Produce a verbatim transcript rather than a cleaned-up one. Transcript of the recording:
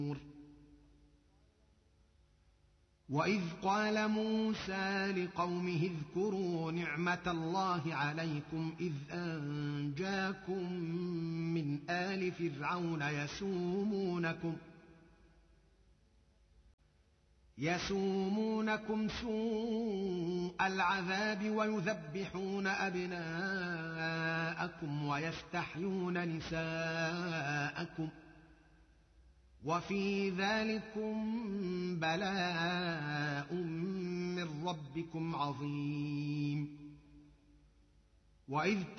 وإذ قال موسى لقومه اذكروا نعمة الله عليكم إذ أنجاكم من آل فرعون يسومونكم يسومونكم سوء العذاب ويذبحون أبناءكم ويستحيون نساءكم وفي ذلكم بلاء من ربكم عظيم. وإذ